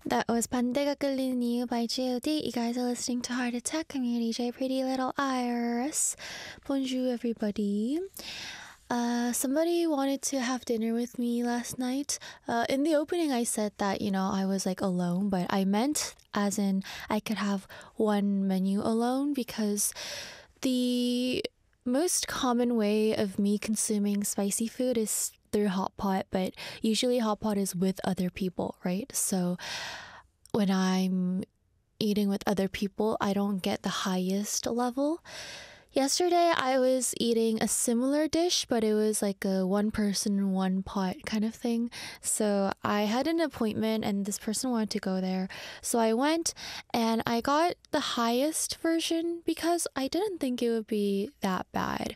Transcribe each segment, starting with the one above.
That was 반대가 끌리는 이유 by G.O.D. You guys are listening to Heart Attack. I'm your DJ Pretty Little Iris. Bonjour, everybody. Somebody wanted to have dinner with me last night. In the opening, I said that, I was like alone, but I meant as in I could have one menu alone because the most common way of me consuming spicy food is through hot pot, but usually hot pot is with other people, right? So when I'm eating with other people, I don't get the highest level. Yesterday, I was eating a similar dish, but it was like a one person, one pot kind of thing. So I had an appointment and this person wanted to go there. So I went and I got the highest version because I didn't think it would be that bad.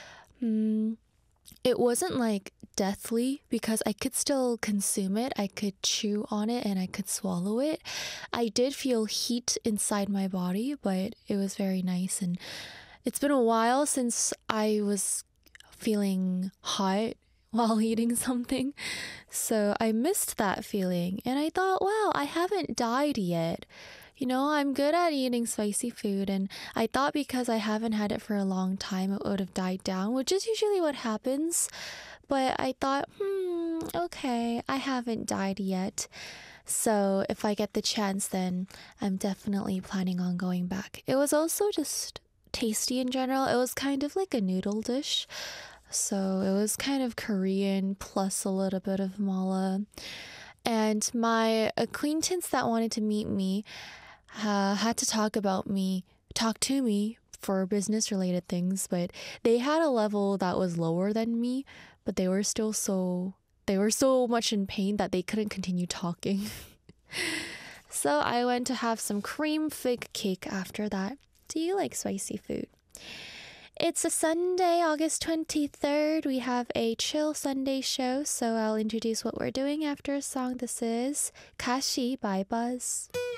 It wasn't like deathly because I could still consume it. I could chew on it and I could swallow it. I did feel heat inside my body, but it was very nice. And it's been a while since I was feeling hot while eating something. So I missed that feeling. And I thought, wow, I haven't died yet. I'm good at eating spicy food, and I thought because I haven't had it for a long time, it would have died down, which is usually what happens. But I thought, okay, I haven't died yet. So if I get the chance, then I'm definitely planning on going back. It was also just tasty in general. It was kind of like a noodle dish. So it was kind of Korean plus a little bit of mala. And my acquaintance that wanted to meet me had to talk to me for business related things, but they had a level that was lower than me, but they were so much in pain that they couldn't continue talking. So I went to have some cream fig cake after that. Do you like spicy food? It's a Sunday, August 23rd. We have a chill Sunday show, so I'll introduce what we're doing after a song. This is Kashi by Buzz.